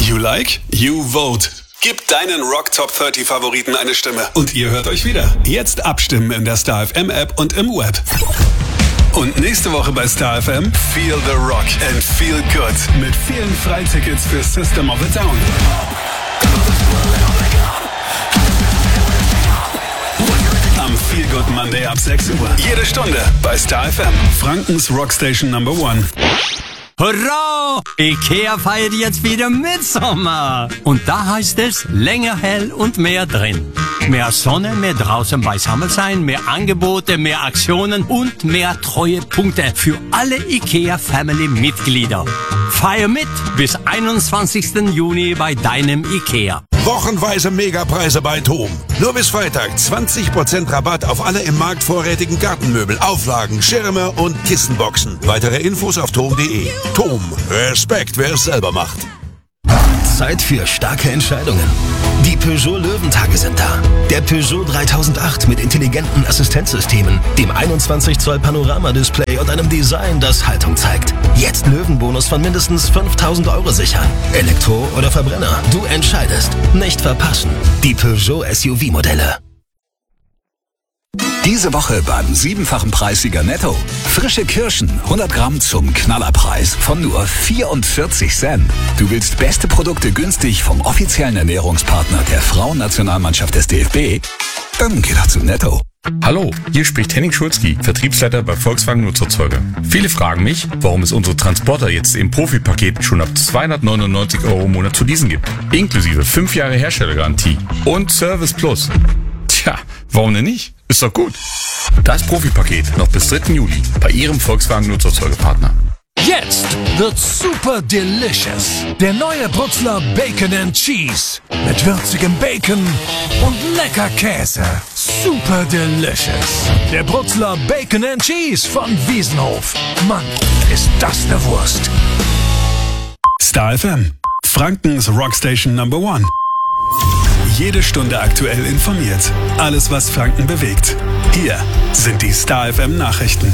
You like? You vote. Gib deinen Rock Top 30 Favoriten eine Stimme. Und ihr hört euch wieder. Jetzt abstimmen in der Star FM App und im Web. Und nächste Woche bei Star FM Feel the Rock and Feel Good. Mit vielen Freitickets für System of a Down. Am Feel Good Monday ab 6 Uhr. Jede Stunde bei Star FM. Frankens Rockstation Number 1. Hurra! Ikea feiert jetzt wieder Mitsommer. Und da heißt es länger hell und mehr drin. Mehr Sonne, mehr draußen beisammen sein, mehr Angebote, mehr Aktionen und mehr Treuepunkte für alle Ikea-Family-Mitglieder. Feier mit bis 21. Juni bei deinem Ikea. Wochenweise Megapreise bei TOM. Nur bis Freitag 20% Rabatt auf alle im Markt vorrätigen Gartenmöbel, Auflagen, Schirme und Kissenboxen. Weitere Infos auf tom.de. TOM. Respekt, wer es selber macht. Zeit für starke Entscheidungen. Die Peugeot Löwentage sind da. Der Peugeot 3008 mit intelligenten Assistenzsystemen, dem 21 Zoll Panorama-Display und einem Design, das Haltung zeigt. Jetzt Löwenbonus von mindestens 5.000 € sichern. Elektro oder Verbrenner, du entscheidest. Nicht verpassen. Die Peugeot SUV-Modelle. Diese Woche beim 7-fachen Preissieger Netto. Frische Kirschen, 100 Gramm zum Knallerpreis von nur 44 Cent. Du willst beste Produkte günstig vom offiziellen Ernährungspartner der Frauennationalmannschaft des DFB? Dann geh doch zu Netto. Hallo, hier spricht Henning Schulzki, Vertriebsleiter bei Volkswagen Nutzerzeuger. Viele fragen mich, warum es unsere Transporter jetzt im Profi-Paket schon ab 299 € im Monat zu leasen gibt. Inklusive 5 Jahre Herstellergarantie und Service Plus. Tja, warum denn nicht? Ist doch gut. Das Profi-Paket noch bis 3. Juli bei Ihrem Volkswagen Nutzerzeugerpartner. Jetzt wird super delicious. Der neue Brutzler Bacon and Cheese. Mit würzigem Bacon und lecker Käse. Super delicious. Der Brutzler Bacon and Cheese von Wiesenhof. Mann, ist das eine Wurst. Star FM. Frankens Rockstation Number 1. Jede Stunde aktuell informiert. Alles, was Franken bewegt. Hier sind die Star FM Nachrichten.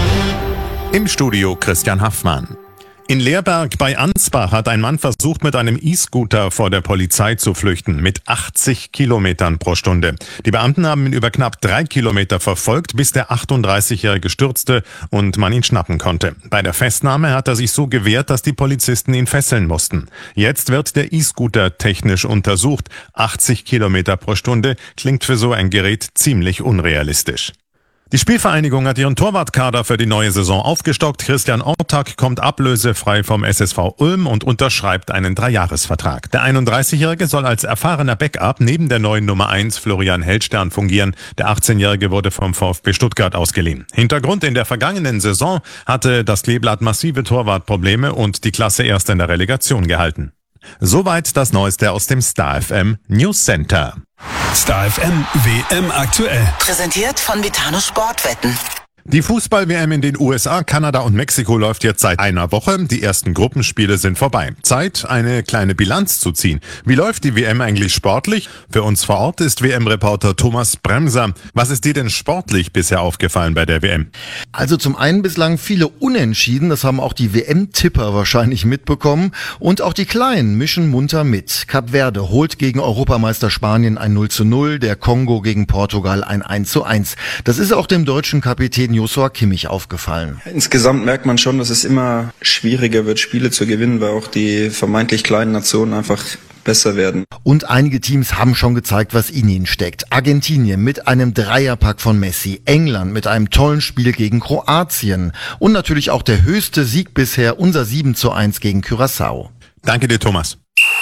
Im Studio Christian Haffmann. In Leerberg bei Ansbach hat ein Mann versucht, mit einem E-Scooter vor der Polizei zu flüchten, mit 80 Kilometern pro Stunde. Die Beamten haben ihn über knapp 3 Kilometer verfolgt, bis der 38-Jährige stürzte und man ihn schnappen konnte. Bei der Festnahme hat er sich so gewehrt, dass die Polizisten ihn fesseln mussten. Jetzt wird der E-Scooter technisch untersucht. 80 Kilometer pro Stunde klingt für so ein Gerät ziemlich unrealistisch. Die Spielvereinigung hat ihren Torwartkader für die neue Saison aufgestockt. Christian Ortak kommt ablösefrei vom SSV Ulm und unterschreibt einen 3-Jahres-Vertrag. Der 31-Jährige soll als erfahrener Backup neben der neuen Nummer 1 Florian Heldstern fungieren. Der 18-Jährige wurde vom VfB Stuttgart ausgeliehen. Hintergrund: in der vergangenen Saison hatte das Kleeblatt massive Torwartprobleme und die Klasse erst in der Relegation gehalten. Soweit das Neueste aus dem Star FM News Center. Star FM WM aktuell. Präsentiert von Vitano Sportwetten. Die Fußball-WM in den USA, Kanada und Mexiko läuft jetzt seit einer Woche. Die ersten Gruppenspiele sind vorbei. Zeit, eine kleine Bilanz zu ziehen. Wie läuft die WM eigentlich sportlich? Für uns vor Ort ist WM-Reporter Thomas Bremser. Was ist dir denn sportlich bisher aufgefallen bei der WM? Also zum einen bislang viele Unentschieden, das haben auch die WM-Tipper wahrscheinlich mitbekommen. Und auch die Kleinen mischen munter mit. Kap Verde holt gegen Europameister Spanien ein 0:0, der Kongo gegen Portugal ein 1:1. Das ist auch dem deutschen Kapitän Joshua Kimmich aufgefallen. Insgesamt merkt man schon, dass es immer schwieriger wird, Spiele zu gewinnen, weil auch die vermeintlich kleinen Nationen einfach besser werden. Und einige Teams haben schon gezeigt, was in ihnen steckt. Argentinien mit einem Dreierpack von Messi, England mit einem tollen Spiel gegen Kroatien und natürlich auch der höchste Sieg bisher, unser 7:1 gegen Curaçao. Danke dir, Thomas.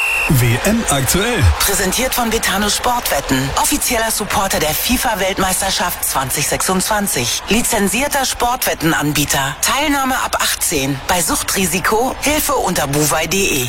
WM aktuell. Präsentiert von Vitano Sportwetten. Offizieller Supporter der FIFA-Weltmeisterschaft 2026. Lizenzierter Sportwettenanbieter. Teilnahme ab 18. Bei Suchtrisiko Hilfe unter buwei.de.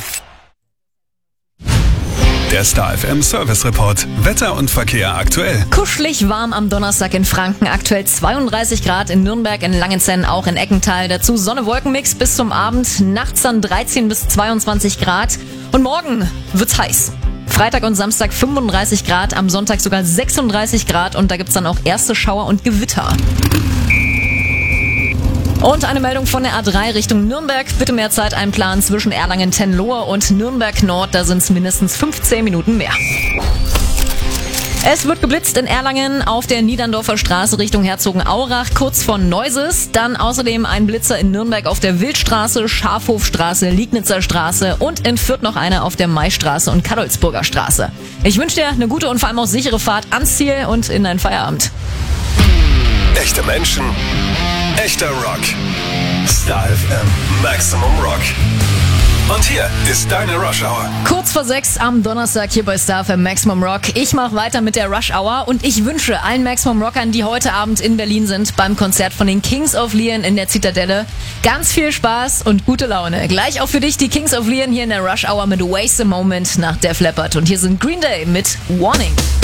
Der Star FM Service Report. Wetter und Verkehr aktuell. Kuschelig warm am Donnerstag in Franken. Aktuell 32 Grad in Nürnberg, in Langenzenn, auch in Eckenthal. Dazu Sonne-Wolken-Mix bis zum Abend. Nachts dann 13 bis 22 Grad. Und morgen wird's heiß. Freitag und Samstag 35 Grad, am Sonntag sogar 36 Grad. Und da gibt's dann auch erste Schauer und Gewitter. Und eine Meldung von der A3 Richtung Nürnberg. Bitte mehr Zeit einplanen zwischen Erlangen-Tenlohe und Nürnberg Nord. Da sind es mindestens 15 Minuten mehr. Es wird geblitzt in Erlangen auf der Niederndorfer Straße Richtung Herzogenaurach, kurz vor Neuses. Dann außerdem ein Blitzer in Nürnberg auf der Wildstraße, Schafhofstraße, Liegnitzer Straße und in Fürth noch einer auf der Maistraße und Kadolsburger Straße. Ich wünsche dir eine gute und vor allem auch sichere Fahrt ans Ziel und in deinen Feierabend. Echte Menschen, echter Rock. Star FM Maximum Rock. Und hier ist deine Rush Hour. Kurz vor 6 am Donnerstag hier bei Star FM Maximum Rock. Ich mache weiter mit der Rush Hour und ich wünsche allen Maximum Rockern, die heute Abend in Berlin sind, beim Konzert von den Kings of Leon in der Zitadelle, ganz viel Spaß und gute Laune. Gleich auch für dich die Kings of Leon hier in der Rush Hour mit Waste a Moment nach Def Leppard. Und hier sind Green Day mit Warning.